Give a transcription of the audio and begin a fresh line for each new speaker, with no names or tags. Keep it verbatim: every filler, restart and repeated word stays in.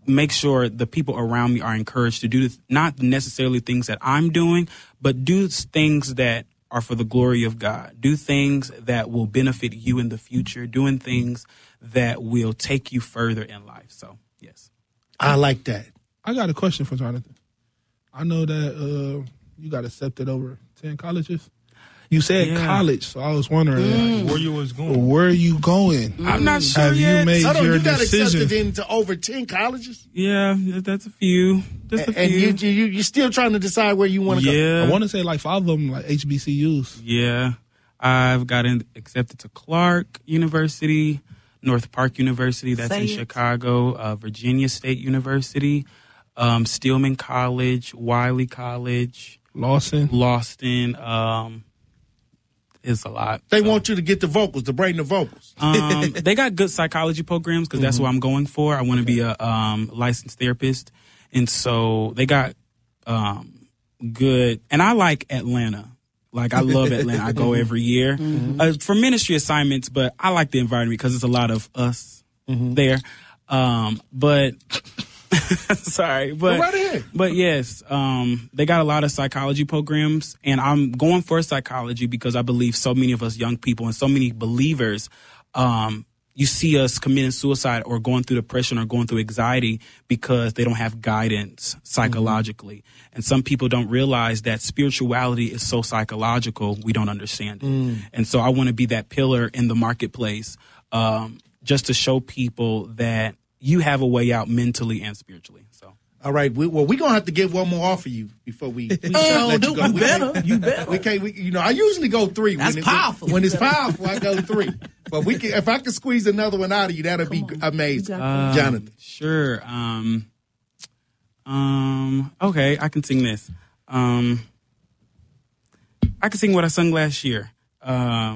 make sure the people around me are encouraged to do not necessarily things that I'm doing, but do things that are for the glory of God. Do things that will benefit you in the future, doing things that will take you further in life. So, yes.
I like that.
I got a question for Jonathan. I know that uh, you got accepted over ten colleges. You said
Yeah.
college, so I was wondering
Mm.
like,
Where you was going?
where are you going?
I'm not sure
Have
yet.
you made
Hold on,
your
you got
decision?
accepted into over ten colleges?
Yeah, that's a few. Just a
And
few.
you, you, you're still trying to decide where you want to go?
yeah.
I want to say like five of them like H B C Us.
Yeah. I've gotten accepted to Clark University, North Park University, that's
Say
in
it.
Chicago, uh, Virginia State University, um, Stillman College, Wiley College,
Lawson.
Lawson. Um, it's a lot.
They
So,
want you to get the vocals, to bring the vocals.
um, they got good psychology programs because that's what I'm going for. I want to be a um, licensed therapist. And so they got um, good. And I like Atlanta. Like, I love Atlanta. I go every year uh, for ministry assignments, but I like the environment because there's a lot of us there. Um, but sorry, but
Go right ahead.
but yes, um, they got a lot of psychology programs, and I'm going for psychology because I believe so many of us young people and so many believers, um, you see us committing suicide or going through depression or going through anxiety because they don't have guidance psychologically. And some people don't realize that spirituality is so psychological, we don't understand it. And so I want to be that pillar in the marketplace, um, just to show people that you have a way out mentally and spiritually. So.
All right. We, well, we're going to have to get one more off of you before we, we
Oh,
let
do-
you go.
you
We
better.
can't-
You better.
We can't, we, you know, I usually go three.
That's
when it-
powerful.
When it's powerful, I go three. But we can, if I can squeeze another one out of you, that'd be amazing.
Um,
Jonathan.
Sure. Um, um, okay, I can sing this. Um, I can sing what I sung last year. Um,